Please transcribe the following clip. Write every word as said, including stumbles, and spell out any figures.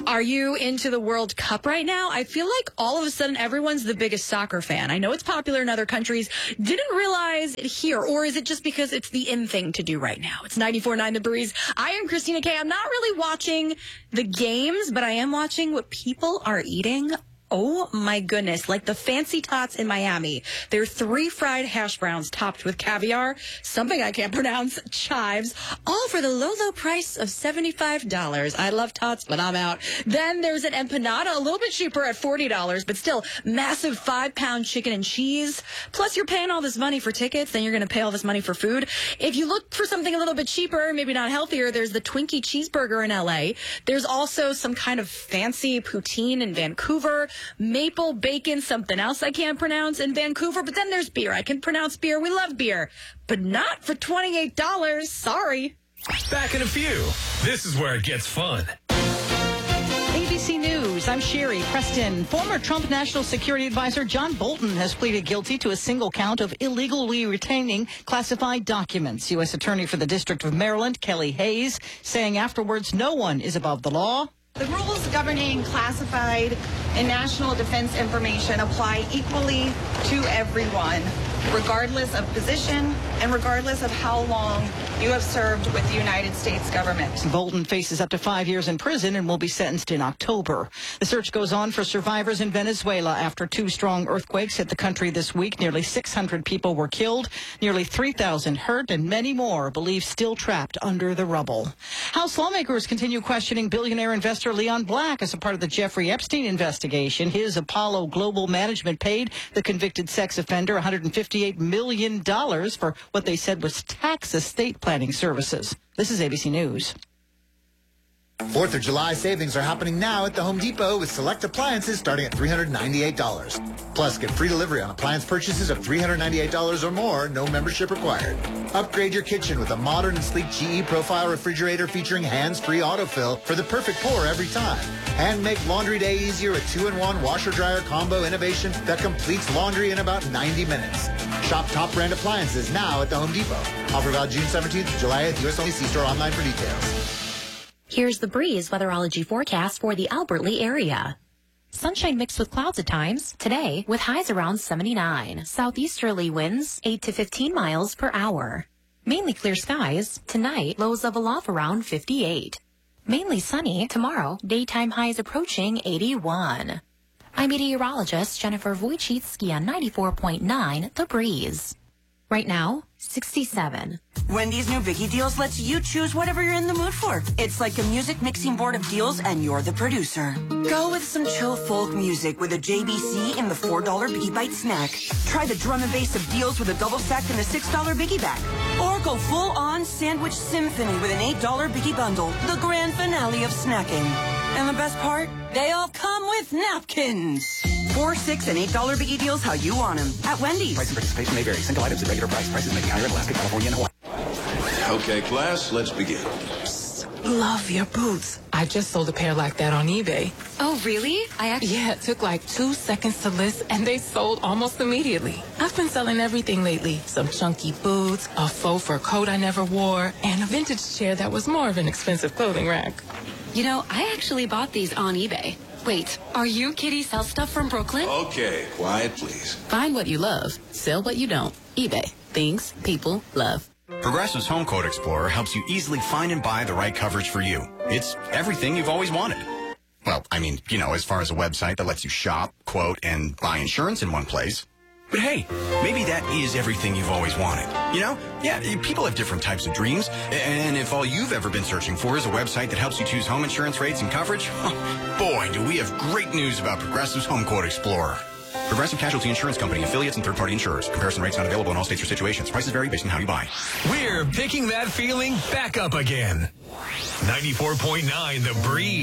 Are you into the World Cup right now? I feel like all of a sudden everyone's the biggest soccer fan. I know it's popular in other countries. Didn't realize it here. Or is it just because it's the in thing to do right now? It's ninety-four point nine The Breeze. I am Christina Kay. I'm not really watching the games, but I am watching what people are eating. Oh, my goodness. Like the Fancy Tots in Miami. They're three fried hash browns topped with caviar, something I can't pronounce, chives, all for the low, low price of seventy-five dollars. I love tots, but I'm out. Then there's an empanada, a little bit cheaper at forty dollars, but still massive five-pound chicken and cheese. Plus, you're paying all this money for tickets, then you're going to pay all this money for food. If you look for something a little bit cheaper, maybe not healthier, there's the Twinkie cheeseburger in L A. There's also some kind of fancy poutine in Vancouver. Maple bacon, something else I can't pronounce in Vancouver. But then there's beer. I can pronounce beer. We love beer. But not for twenty-eight dollars. Sorry. Back in a few. This is where it gets fun. A B C News, I'm Sherry Preston. Former Trump National Security Advisor John Bolton has pleaded guilty to a single count of illegally retaining classified documents. U S Attorney for the District of Maryland, Kelly Hayes, saying afterwards no one is above the law. The rules governing classified and national defense information apply equally to everyone, regardless of position and regardless of how long you have served with the United States government. Bolton faces up to five years in prison and will be sentenced in October. The search goes on for survivors in Venezuela after two strong earthquakes hit the country this week. Nearly six hundred people were killed, nearly three thousand hurt, and many more believed still trapped under the rubble. House lawmakers continue questioning billionaire investor Leon Black as a part of the Jeffrey Epstein investigation. His Apollo Global Management paid the convicted sex offender one hundred fifty-eight million dollars for what they said was tax estate planning services. This is A B C News. Fourth of July savings are happening now at the Home Depot with select appliances starting at three hundred ninety-eight dollars. Plus, get free delivery on appliance purchases of three hundred ninety-eight dollars or more, no membership required. Upgrade your kitchen with a modern and sleek G E Profile refrigerator featuring hands-free autofill for the perfect pour every time. And make laundry day easier with two in one washer-dryer combo innovation that completes laundry in about ninety minutes. Shop top brand appliances now at the Home Depot. Offer valid June seventeenth to July eighth. U S only. See store online for details. Here's the Breeze weatherology forecast for the Albert Lea area. Sunshine mixed with clouds at times. Today, with highs around seventy-nine. Southeasterly winds, eight to fifteen miles per hour. Mainly clear skies. Tonight, lows level off around fifty-eight. Mainly sunny. Tomorrow, daytime highs approaching eighty-one. I'm meteorologist Jennifer Wojcicki on ninety-four point nine The Breeze. Right now, sixty-seven. Wendy's new Biggie Deals lets you choose whatever you're in the mood for. It's like a music mixing board of deals, and you're the producer. Go with some chill folk music with a J B C in the four dollar Biggie Bite snack. Try the drum and bass of deals with a double stack and the six dollar Biggie bag. Or go full-on sandwich symphony with an eight dollar Biggie bundle, the grand finale of snacking. And the best part? They all come with napkins. Four, six, and eight dollar Biggie Deals how you want them at Wendy's. Price and participation may vary. Single items at regular price. Prices may be higher in Alaska, California, and Hawaii. Okay, class, let's begin. Psst, love your boots. I just sold a pair like that on eBay. Oh, really? I actually... Yeah, it took like two seconds to list, and they sold almost immediately. I've been selling everything lately. Some chunky boots, a faux fur coat I never wore, and a vintage chair that was more of an expensive clothing rack. You know, I actually bought these on eBay. Wait, are you Kitty Sell Stuff from Brooklyn? Okay, quiet, please. Find what you love, sell what you don't. eBay. Things people love. Progressive's Home Quote Explorer helps you easily find and buy the right coverage for you. It's everything you've always wanted. Well, I mean, you know, as far as a website that lets you shop, quote, and buy insurance in one place. But hey, maybe that is everything you've always wanted. You know? Yeah, people have different types of dreams. And if all you've ever been searching for is a website that helps you choose home insurance rates and coverage, boy, do we have great news about Progressive's Home Quote Explorer. Progressive Casualty Insurance Company, affiliates, and third-party insurers. Comparison rates not available in all states or situations. Prices vary based on how you buy. We're picking that feeling back up again. ninety-four point nine The Breeze.